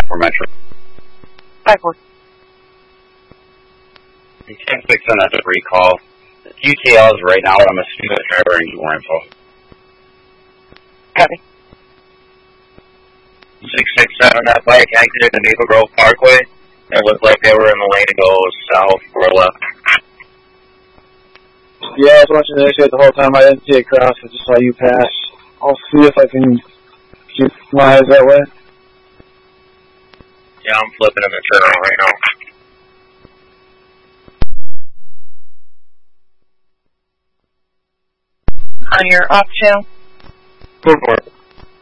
for Metro. 5-4. 10-6 on that recall. UTL is right now, I'm a student driver and get more info. Copy. 667, that bike exited the Maple Grove Parkway. It looked like they were in the lane to go south or left. Yeah, I was watching the issue the whole time. I didn't see it cross. I just saw you pass. I'll see if I can keep my eyes that way. Yeah, I'm flipping in the turnaround right now. On your off channel? Go for it.